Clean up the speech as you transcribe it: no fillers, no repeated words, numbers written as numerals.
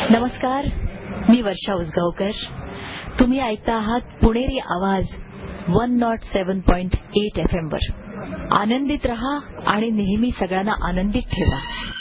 नमस्कार, मी वर्षा उसगावकर. तुम्ही ऐकता आहात पुणेरी आवाज 107.8 FM वर. आनंदित रहा आणि नेहमी सगळ्यांना आनंदित ठेवा.